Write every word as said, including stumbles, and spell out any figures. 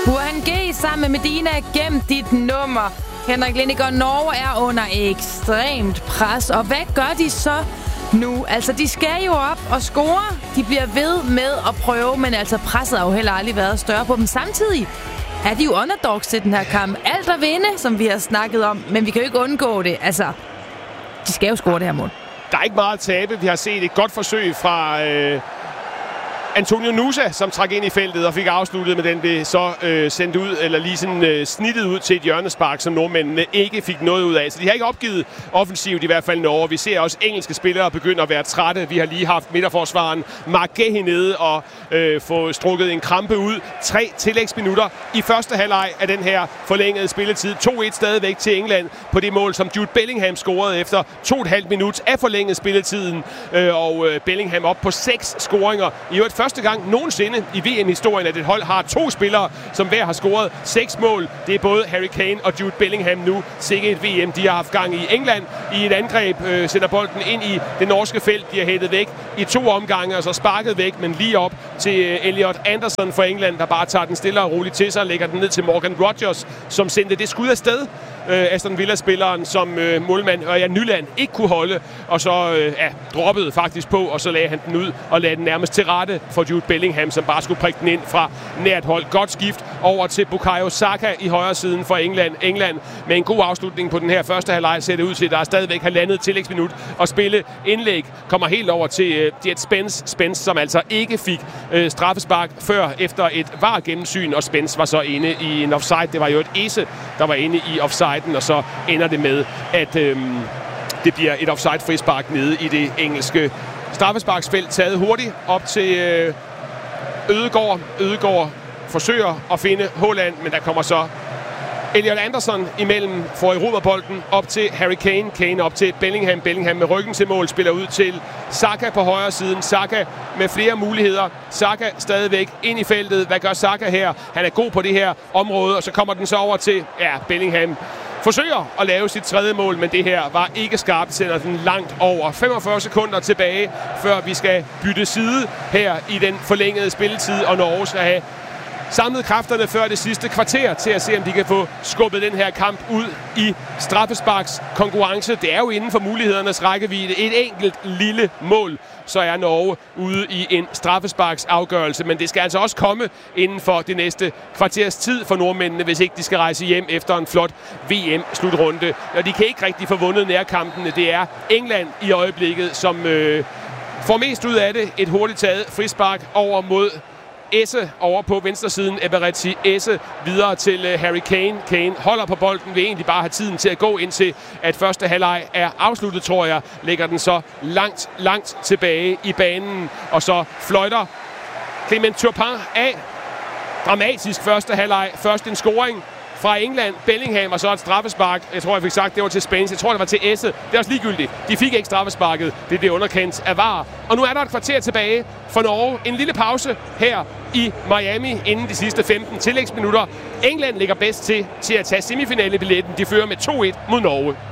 Burhan G sammen med Medina, gem dit nummer. Henrik Lindegaard, Norge er under ekstremt pres. Og hvad gør de så nu? Altså, de skal jo op og score. De bliver ved med at prøve, men altså presset har jo heller aldrig været større på dem. Samtidig er de jo underdogs til den her kamp. Alt at vinde, som vi har snakket om, men vi kan jo ikke undgå det. Altså, de skal jo score det her mål. Der er ikke meget at tabe. Vi har set et godt forsøg fra øh, Antonio Nusa, som trak ind i feltet og fik afsluttet, med den blev så øh, sendt ud, eller lige sådan øh, snittet ud til et hjørnespark, som nordmændene ikke fik noget ud af. Så de har ikke opgivet offensivt, i hvert fald Norge. Vi ser også engelske spillere begynde at være trætte. Vi har lige haft midterforsvaren Mark Gehi nede og øh, få strukket en krampe ud. Tre tillægsminutter i første halvleg af den her forlængede spilletid. to et stadigvæk til England på det mål, som Jude Bellingham scorede efter to og et halvt minut af forlænget spilletiden. Øh, og øh, Bellingham op på seks scoringer. I øvrigt første gang nogensinde i V M-historien, at et hold har to spillere, som hver har scoret seks mål. Det er både Harry Kane og Jude Bellingham nu. Sikke et V M, de har haft gang i. England i et angreb øh, sender bolden ind i det norske felt. De har hættet væk i to omgange, og så sparket væk, men lige op til øh, Elliot Anderson for England, der bare tager den stille og roligt til sig, lægger den ned til Morgan Rogers, som sendte det skud afsted. Øh, Aston Villa-spilleren, som øh, målmand Ørjan Nyland ikke kunne holde, og så øh, ja, droppede faktisk på, og så lagde han den ud og lagde den nærmest til rette for Jude Bellingham, som bare skulle prikke den ind fra nært hold. Godt skift over til Bukayo Saka i højre siden for England. England med en god afslutning på den her første halvleg ser det ud til, der er stadigvæk halvandet tillægsminut og spille. Indlæg kommer helt over til øh, Jet Spence. Spence, som altså ikke fik øh, straffespark før efter et V A R-gennemsyn, og Spence var så inde i en offside. Det var jo et Ese, der var inde i offside, og så ender det med, at øhm, det bliver et offside-frispark nede i det engelske straffesparksfelt, taget hurtigt op til øh, Ødegaard. Ødegaard forsøger at finde Haaland, men der kommer så Elliot Anderson imellem, får erobret bolden op til Harry Kane. Kane op til Bellingham. Bellingham med ryggen til mål spiller ud til Saka på højre siden. Saka med flere muligheder. Saka stadigvæk ind i feltet. Hvad gør Saka her? Han er god på det her område, og så kommer den så over til ja, Bellingham. Forsøger at lave sit tredje mål, men det her var ikke skarpt, sender den langt over. femogfyrre sekunder tilbage, før vi skal bytte side her i den forlængede spilletid, og Norge skal have samlet kræfterne før det sidste kvarter til at se, om de kan få skubbet den her kamp ud i straffesparks konkurrence. Det er jo inden for mulighedernes rækkevidde. Et enkelt lille mål, så er Norge ude i en straffesparks afgørelse. Men det skal altså også komme inden for det næste kvarters tid for nordmændene, hvis ikke de skal rejse hjem efter en flot V M-slutrunde. Og de kan ikke rigtig få vundet nærkampene. Det er England i øjeblikket, som øh, får mest ud af det. Et hurtigt taget frispark over mod Esse over på venstresiden. Eberechi Esse videre til Harry Kane. Kane holder på bolden, vil egentlig bare have tiden til at gå indtil at første halvleg er afsluttet, tror jeg. Lægger den så langt, langt tilbage i banen, og så fløjter Clement Turpin af. Dramatisk første halvleg. Først en scoring fra England, Bellingham, og så et straffespark. Jeg tror, jeg fik sagt, det var til Spence. Jeg tror, det var til Esse. Det er også ligegyldigt. De fik ikke straffesparket. Det blev underkendt af V A R. Og nu er der et kvarter tilbage for Norge. En lille pause her i Miami inden de sidste femten tillægsminutter. England ligger bedst til, til at tage semifinalebilletten. De fører med to et mod Norge.